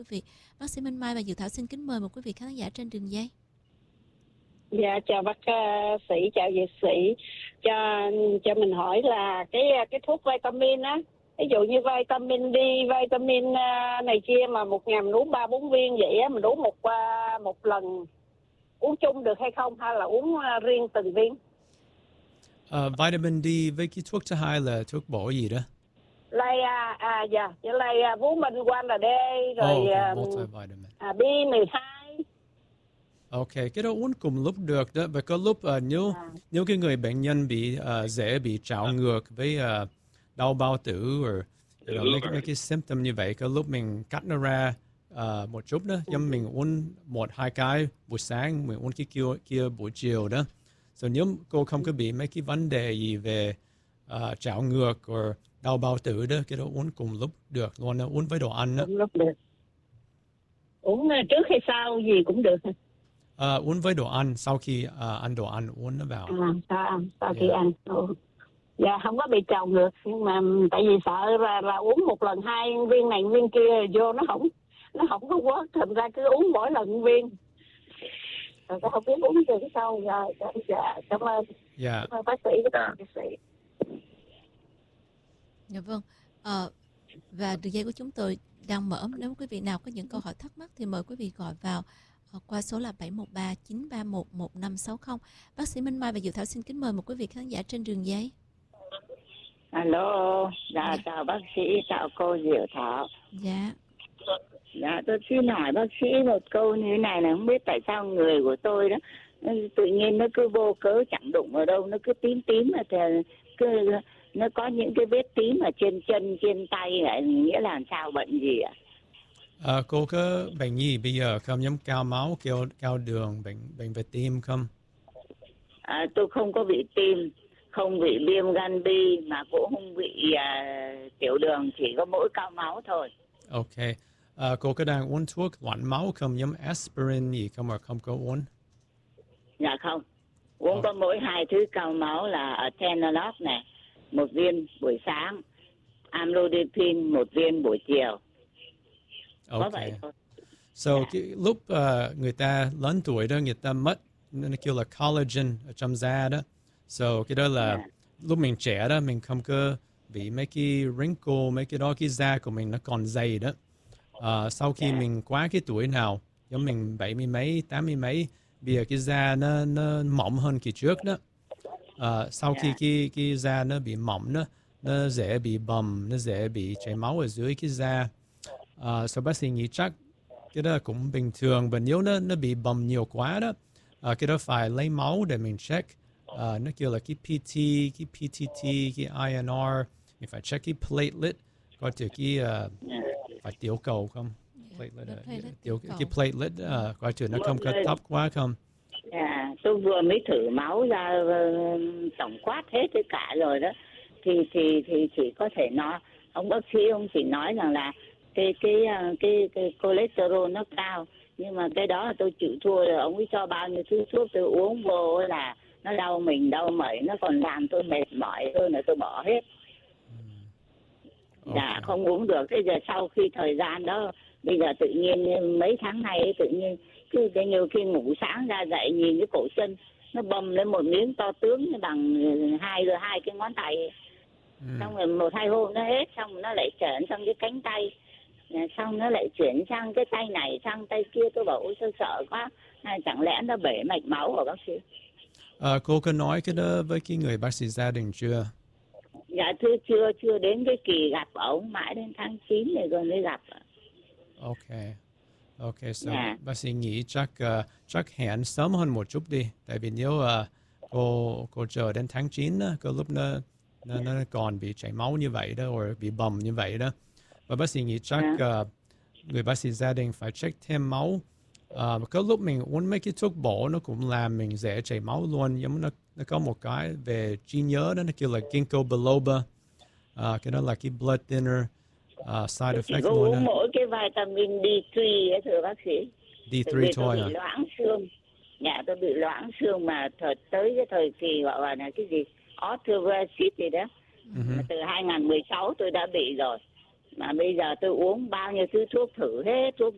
quý vị. Bác sĩ Minh Mai và Diệu Thảo xin kính mời một quý vị khán giả trên đường dây. Dạ, chào bác sĩ, chào dược sĩ. Cho mình hỏi là cái thuốc vitamin á, ví dụ như vitamin D, vitamin này kia mà một ngày mình uống 3-4 viên vậy á, mình uống một lần uống chung được hay không, hay là uống riêng từng viên? Vitamin D với cái thuốc thứ hai là thuốc bổ gì đó? Dạ, với lại vú minh quan là D rồi multivitamin. B12. Ok, cái đó uống cùng lúc được đó, và có lúc nếu cái người bệnh nhân bị dễ bị trào ngược với đau bao tử rồi mấy cái symptom như vậy, có lúc mình cắt nó ra một chút đó, giống mình uống 1-2 cái buổi sáng, mình uống cái kia buổi chiều đó. Rồi nếu cô không có bị mấy cái vấn đề gì về trào ngược hoặc đau bao tử đó, cái đó uống cùng lúc được luôn, nó uống với đồ ăn đó. Cùng lúc được. Uống trước hay sau gì cũng được. Uống với đồ ăn, sau khi ăn đồ ăn uống nó vào. Sau khi ăn. Dạ, không có bị trào ngược, nhưng mà tại vì sợ là uống một lần 2 viên này viên kia vô nó không có quá, thành ra cứ uống mỗi lần 1 viên. Rồi tôi không biết uống từ cái sau. Dạ, cảm ơn. Dạ. Cảm ơn bác sĩ. Dạ vâng. Và đường dây của chúng tôi đang mở. Nếu quý vị nào có những câu hỏi thắc mắc thì mời quý vị gọi vào qua số là 713-931-1560. Bác sĩ Minh Mai và Diệu Thảo xin kính mời một quý vị khán giả trên đường dây. Alo, chào bác sĩ, chào cô Diệu Thảo. Dạ. Dạ, tôi xin hỏi bác sĩ một câu như thế này là không biết tại sao người của tôi đó tự nhiên nó cứ vô cớ chẳng đụng ở đâu, nó cứ tím mà nó có những cái vết tím ở trên chân, trên tay, nghĩa là làm sao, bệnh gì ạ? Cô có bệnh gì bây giờ không, giống cao máu, cao đường, bệnh về tim không? Tôi không có bị tim, không bị viêm gan B, mà cũng không bị tiểu đường, chỉ có mỗi cao máu thôi. Ok. Cô có đang uống thuốc loãng máu không, giống aspirin gì không, mà không có uống? Dạ không. Uống có mỗi 2 thứ cao máu là atenolol này, 1 viên buổi sáng, amlodipine 1 viên buổi chiều. Có vậy thôi. Cái lúc người ta lớn tuổi đó, người ta mất nó kêu là collagen ở trong da đó. Cái đó là lúc mình trẻ đó, mình không có bị mấy cái wrinkle, mấy cái đó, cái da của mình nó còn dày đó. Sau khi mình quá cái tuổi nào, giống mình 70 mấy, 80 mấy, bây giờ cái da nó mỏng hơn kỳ trước đó. Sau khi cái da nó bị mỏng đó, nó dễ bị bầm, nó dễ bị chảy máu ở dưới cái da. Bác sĩ nghĩ chắc cái đó cũng bình thường, và nếu nó bị bầm nhiều quá đó, cái đó phải lấy máu để mình check. Nó kêu là cái PT, cái PTT, cái INR, mình phải check cái platelet, coi thử cái phải tiểu cầu không? Cái platelet, coi thử nó không có thấp quá không? Tôi vừa mới thử máu ra tổng quát hết tất cả rồi đó, thì chỉ có thể nói, ông bác sĩ ông chỉ nói rằng là cái cholesterol nó cao, nhưng mà cái đó là tôi chịu thua rồi. Ông ấy cho bao nhiêu thứ thuốc tôi uống vô là nó đau mình đau mẩy, nó còn làm tôi mệt mỏi hơn, là tôi bỏ hết. Dạ, không uống được. Thế giờ sau khi thời gian đó, bây giờ tự nhiên mấy tháng nay tự nhiên cứ nhiều khi ngủ sáng ra dậy nhìn cái cổ chân nó bầm lên một miếng to tướng bằng hai cái ngón tay. Xong rồi 1-2 hôm nó hết, xong rồi nó lại chuyển sang cái cánh tay, xong nó lại chuyển sang cái tay này sang tay kia. Tôi bảo ôi sao sợ quá, chẳng lẽ nó bể mạch máu của bác sĩ? Cô có nói cái đó với cái người bác sĩ gia đình chưa? Dạ thưa, chưa đến cái kỳ gặp ổng, mãi đến tháng 9 này rồi mới gặp. Ok, bác sĩ nghĩ chắc hẹn sớm hơn một chút đi, tại vì nếu cô chờ đến tháng 9 đó, có lúc nó còn bị chảy máu như vậy đó, hoặc bị bầm như vậy đó, và bác sĩ nghĩ chắc người bác sĩ gia đình phải check thêm máu. Có lúc mình uống mấy cái thuốc bổ nó cũng làm mình dễ chảy máu luôn, giống nó có một cái về trí nhớ đó, nó kêu là ginkgo biloba. Cái đó là cái blood thinner, side effect luôn. Chỉ uống mỗi cái vitamin D3 ấy, thưa bác sĩ. D3 thôi tôi bị loãng xương. Dạ, tôi bị loãng xương mà tới cái thời kỳ gọi là cái gì osteoporosis gì đó. Mà từ 2016 tôi đã bị rồi. Mà bây giờ tôi uống bao nhiêu thứ thuốc thử hết, thuốc